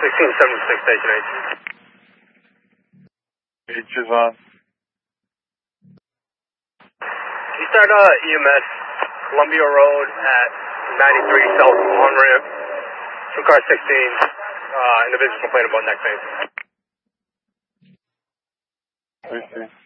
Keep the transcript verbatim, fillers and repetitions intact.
sixteen seventy-six, station H. H is on. Can you start uh, E M S, Columbia Road at ninety-three South on-ramp, two car sixteen, uh, individuals complaining about neck pain. Received.